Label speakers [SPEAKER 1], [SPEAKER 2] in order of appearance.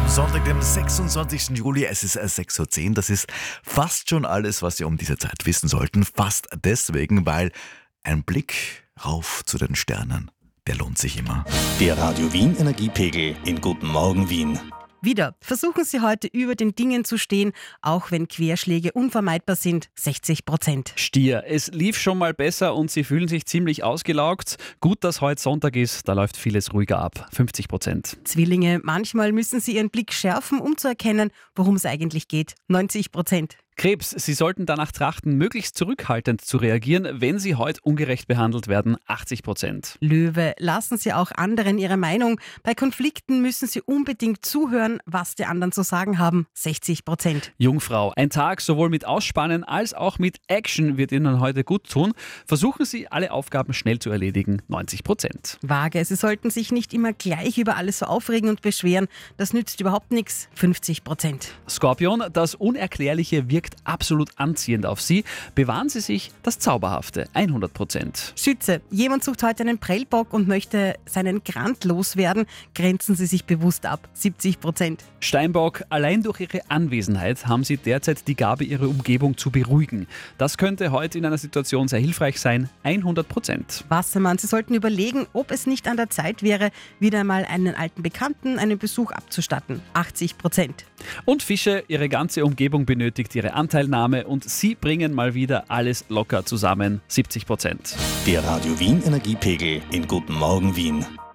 [SPEAKER 1] Sonntag, dem 26. Juli, es ist 6:10 Uhr. Das ist fast schon alles, was Sie um diese Zeit wissen sollten. Fast deswegen, weil ein Blick rauf zu den Sternen, der lohnt sich immer.
[SPEAKER 2] Der Radio Wien Energiepegel in Guten Morgen Wien.
[SPEAKER 3] Wieder versuchen Sie heute über den Dingen zu stehen, auch wenn Querschläge unvermeidbar sind, 60%.
[SPEAKER 4] Stier, es lief schon mal besser und Sie fühlen sich ziemlich ausgelaugt. Gut, dass heute Sonntag ist, da läuft vieles ruhiger ab, 50%.
[SPEAKER 3] Zwillinge, manchmal müssen Sie Ihren Blick schärfen, um zu erkennen, worum es eigentlich geht, 90%.
[SPEAKER 4] Krebs, Sie sollten danach trachten, möglichst zurückhaltend zu reagieren, wenn Sie heute ungerecht behandelt werden, 80%.
[SPEAKER 3] Löwe, lassen Sie auch anderen ihre Meinung. Bei Konflikten müssen Sie unbedingt zuhören, was die anderen zu sagen haben, 60%.
[SPEAKER 4] Jungfrau, ein Tag sowohl mit Ausspannen als auch mit Action wird Ihnen heute gut tun. Versuchen Sie, alle Aufgaben schnell zu erledigen, 90%.
[SPEAKER 3] Waage, Sie sollten sich nicht immer gleich über alles so aufregen und beschweren. Das nützt überhaupt nichts, 50%.
[SPEAKER 4] Skorpion, das Unerklärliche wirkt absolut anziehend auf Sie. Bewahren Sie sich das Zauberhafte, 100%.
[SPEAKER 3] Schütze, jemand sucht heute einen Prellbock und möchte seinen Grant loswerden. Grenzen Sie sich bewusst ab, 70%.
[SPEAKER 4] Steinbock, allein durch Ihre Anwesenheit haben Sie derzeit die Gabe, Ihre Umgebung zu beruhigen. Das könnte heute in einer Situation sehr hilfreich sein, 100%.
[SPEAKER 3] Wassermann, Sie sollten überlegen, ob es nicht an der Zeit wäre, wieder einmal einen alten Bekannten einen Besuch abzustatten, 80%.
[SPEAKER 4] Und Fische, Ihre ganze Umgebung benötigt Ihre Anteilnahme und Sie bringen mal wieder alles locker zusammen, 70%.
[SPEAKER 2] Der Radio Wien Energiepegel in Guten Morgen Wien.